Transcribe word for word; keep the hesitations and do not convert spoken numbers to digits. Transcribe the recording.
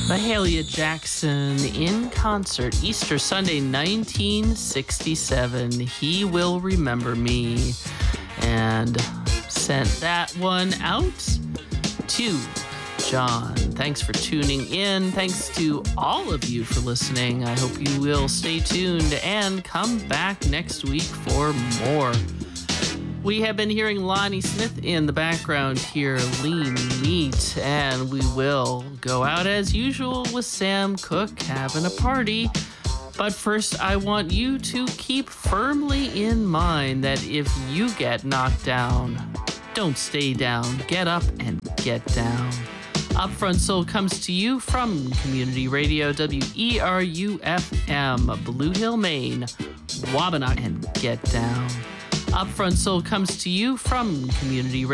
Mahalia Jackson in concert, Easter Sunday, nineteen sixty-seven. He Will Remember Me. And sent that one out to John. Thanks for tuning in. Thanks to all of you for listening. I hope you will stay tuned and come back next week for more. We have been hearing Lonnie Smith in the background here, Lean Meat, and we will go out as usual with Sam Cooke having a party. But first, I want you to keep firmly in mind that if you get knocked down, don't stay down. Get up and get down. Upfront Soul comes to you from Community Radio, W E R U F M, Blue Hill, Maine, Wabanach, and get down. Upfront Soul comes to you from Community Radio.